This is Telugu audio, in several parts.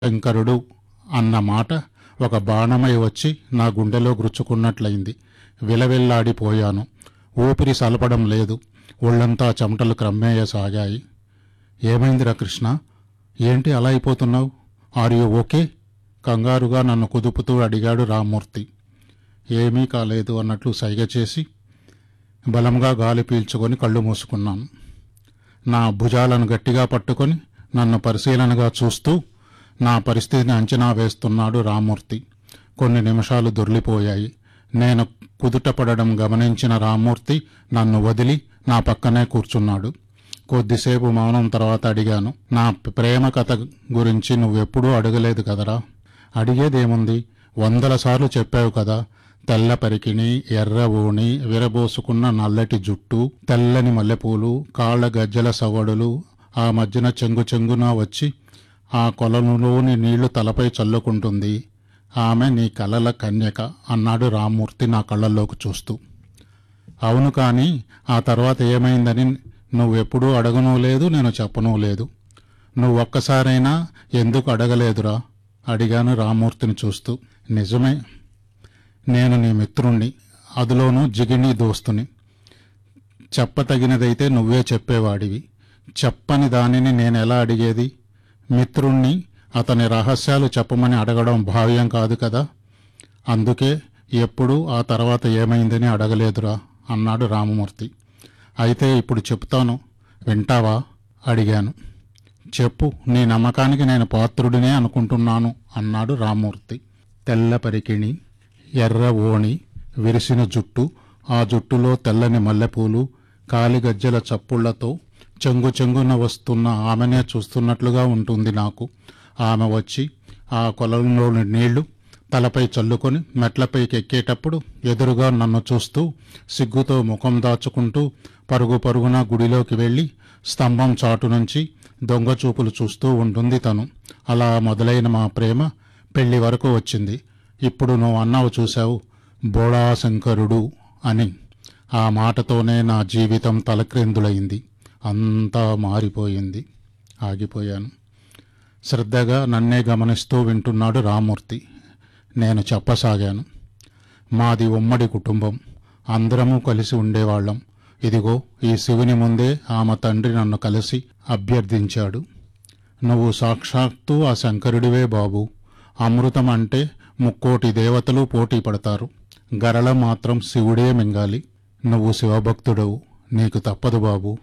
శంకరుడు అన్న మాట ఒక బాణమై వచ్చి నా గుండెలో గుచ్చుకున్నట్లయింది. విలవిల్లాడిపోయాను. ఊపిరి సలపడం లేదు. ఒళ్ళంతా చెమటలు క్రమ్మేయసాగాయి. ఏమైందిరా కృష్ణ? ఏంటి అలా అయిపోతున్నావు? Are you okay? కంగారుగా నన్ను కుదుపుతూ అడిగాడు రామ్మూర్తి. ఏమీ కాలేదు అన్నట్లు సైగ చేసి బలంగా గాలి పీల్చుకొని కళ్ళు మూసుకున్నాను. నా భుజాలను గట్టిగా పట్టుకొని నన్ను పరిశీలనగా చూస్తూ నా పరిస్థితిని అంచనా వేస్తున్నాడు రామ్మూర్తి. కొన్ని నిమిషాలు దొర్లిపోయాయి. నేను కుదుటపడడం గమనించిన రామ్మూర్తి నన్ను వదిలి నా పక్కనే కూర్చున్నాడు. కొద్దిసేపు మౌనం తర్వాత అడిగాను, నా ప్రేమ కథ గురించి నువ్వెప్పుడూ అడగలేదు కదరా? అడిగేదేముంది, 100 సార్లు చెప్పావు కదా. తెల్ల పరికిణి, ఎర్ర ఓణి, విరబోసుకున్న నల్లటి జుట్టు, తెల్లని మల్లెపూలు, కాళ్ల గజ్జల సవడులు, ఆ మధ్యన చెంగు చెంగున వచ్చి ఆ కొలనులోని నీళ్లు తలపై చల్లుకుంటుంది. ఆమె నీ కలల కన్యక అన్నాడు రామ్మూర్తి నా కళ్ళల్లోకి చూస్తూ. అవును, కానీ ఆ తర్వాత ఏమైందని నువ్వెప్పుడూ అడగనూ లేదు, నేను చెప్పనూ లేదు. నువ్వొక్కసారైనా ఎందుకు అడగలేదురా? అడిగాను రామ్మూర్తిని చూస్తూ. నిజమే, నేను నీ మిత్రుణ్ణి, అందులోనూ జిగిణి దోస్తుని. చెప్పతగినదైతే నువ్వే చెప్పేవాడివి. చెప్పని దానిని నేనెలా అడిగేది? మిత్రుణ్ణి, అతని రహస్యాలు చెప్పమని అడగడం భావ్యం కాదు కదా. అందుకే ఎప్పుడూ ఆ తర్వాత ఏమైందని అడగలేదురా అన్నాడు రామమూర్తి. అయితే ఇప్పుడు చెప్తాను, వింటావా? అడిగాను. చెప్పు, నీ నమ్మకానికి నేను పాత్రుడినే అనుకుంటున్నాను అన్నాడు రామ్మూర్తి. తెల్ల పరికిణి, ఎర్ర ఓణి, విరిసిన జుట్టు, ఆ జుట్టులో తెల్లని మల్లెపూలు, కాలిగజ్జల చప్పుళ్లతో చెంగు చెంగున వస్తున్న ఆమెనే చూస్తున్నట్లుగా ఉంటుంది నాకు. ఆమె వచ్చి ఆ కొలంలోని నీళ్లు తలపై చల్లుకొని మెట్లపైకి ఎక్కేటప్పుడు ఎదురుగా నన్ను చూస్తూ సిగ్గుతో ముఖం దాచుకుంటూ పరుగు పరుగున గుడిలోకి వెళ్ళి స్తంభం చాటు నుంచి దొంగచూపులు చూస్తూ ఉంటుంది తను. అలా మొదలైన మా ప్రేమ పెళ్లి వరకు వచ్చింది. ఇప్పుడు నువ్వు అన్నావు చూశావు, బోళాశంకరుడు అని. ఆ మాటతోనే నా జీవితం తలక్రిందులైంది. అంతా మారిపోయింది. ఆగిపోయాను. శ్రద్ధగా నన్నే గమనిస్తూ వింటున్నాడు రామ్మూర్తి. నేను చెప్పసాగాను. మాది ఉమ్మడి కుటుంబం. అందరము కలిసి ఉండేవాళ్ళం. ఇదిగో ఈ శివుని ముందే ఆమె తండ్రి నన్ను కలిసి అభ్యర్థించాడు. నువ్వు సాక్షాత్తు ఆ శంకరుడివే బాబు. అమృతం అంటే 3,000,000 దేవతలు పోటీ పడతారు. గరళం మాత్రం శివుడే మింగాలి. నువ్వు శివభక్తుడవు, నీకు తప్పదు బాబు.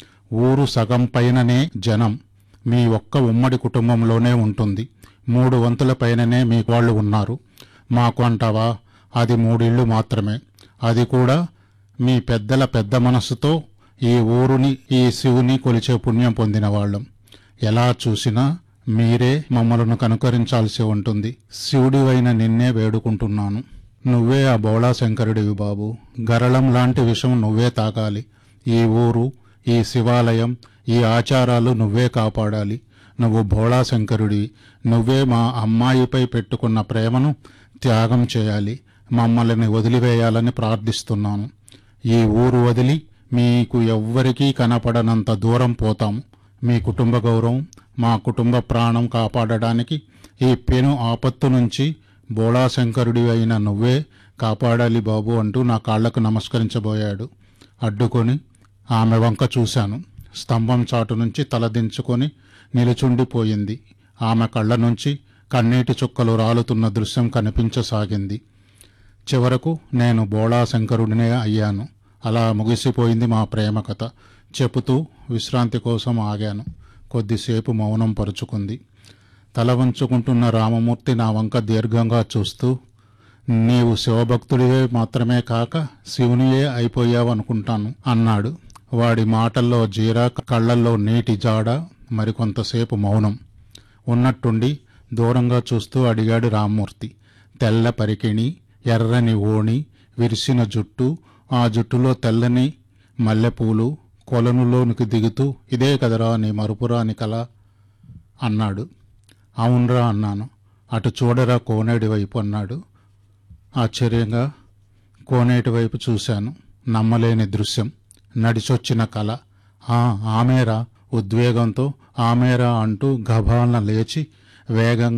ఊరు సగం పైననే జనం మీ ఒక్క ఉమ్మడి కుటుంబంలోనే ఉంటుంది. 3 వంతుల పైననే మీ వాళ్ళు ఉన్నారు. మాకు అంటావా, అది 3 ఇళ్ళు మాత్రమే. అది కూడా మీ పెద్దల పెద్ద మనసుతో ఈ ఊరుని, ఈ శివుని కొలిచే పుణ్యం పొందిన వాళ్ళం. ఎలా చూసినా మీరే మమ్మలను కనుకరించాల్సి ఉంటుంది. శివుడివైన నిన్నే వేడుకుంటున్నాను. నువ్వే ఆ బోళాశంకరుడివి బాబు. గరళం లాంటి విషం నువ్వే తాగాలి. ఈ ఊరు, ఈ శివాలయం, ఈ ఆచారాలు నువ్వే కాపాడాలి. నువ్వు భోళాశంకరుడివి. నువ్వే మా అమ్మాయిపై పెట్టుకున్న ప్రేమను త్యాగం చేయాలి. మమ్మల్ని వదిలివేయాలని ప్రార్థిస్తున్నాను. ఈ ఊరు వదిలి మీకు ఎవ్వరికీ కనపడనంత దూరం పోతాం. మీ కుటుంబ గౌరవం, మా కుటుంబ ప్రాణం కాపాడడానికి ఈ పెను ఆపత్తు నుంచి బోళాశంకరుడి అయిన నువ్వే కాపాడాలి బాబు అంటూ నా కాళ్లకు నమస్కరించబోయాడు. అడ్డుకొని ఆమె వంక చూశాను. స్తంభం చాటు నుంచి తలదించుకొని నిలుచుండిపోయింది. ఆమె కళ్ళ నుంచి కన్నీటి చుక్కలు రాలుతున్న దృశ్యం కనిపించసాగింది. చివరకు నేను బోళాశంకరుడినే అయ్యాను. అలా ముగిసిపోయింది మా ప్రేమ కథ. చెబుతూ విశ్రాంతి కోసం ఆగాను. కొద్దిసేపు మౌనం పరుచుకుంది. తల వంచుకుంటున్న రామమూర్తి నా వంక దీర్ఘంగా చూస్తూ, నీవు శివభక్తుడివే మాత్రమే కాక శివునియే అయిపోయావనుకుంటాను అన్నాడు. వాడి మాటల్లో జీరా, కళ్లల్లో నీటి జాడ. మరికొంతసేపు మౌనం. ఉన్నట్టుండి దూరంగా చూస్తూ అడిగాడు రామ్మూర్తి. తెల్ల పరికిణి, ఎర్రని ఓణి, విరిసిన జుట్టు, ఆ జుట్టులో తెల్లని మల్లెపూలు, కొలనులోనికి దిగుతూ ఇదే కదరా నీ మరుపురాని కల అన్నాడు. అవునరా అన్నాను. అటు చూడరా కోనేటి వైపు అన్నాడు. ఆశ్చర్యంగా కోనేటి వైపు చూశాను. నమ్మలేని దృశ్యం. నడిచొచ్చిన కల. ఆమెరా. ఉద్వేగంతో ఆమెరా అంటూ గభాలన లేచి వేగంగా